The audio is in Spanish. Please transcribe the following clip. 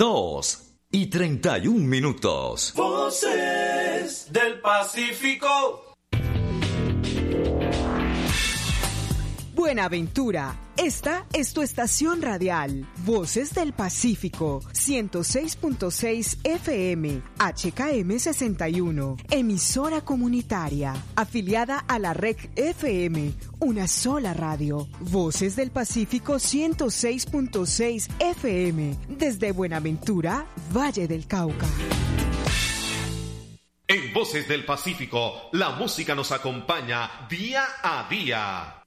2:31. Voces del Pacífico. Buenaventura, esta es tu estación radial, Voces del Pacífico, 106.6 FM, HKM 61, emisora comunitaria, afiliada a la Red FM, una sola radio, Voces del Pacífico 106.6 FM, desde Buenaventura, Valle del Cauca. En Voces del Pacífico, la música nos acompaña día a día.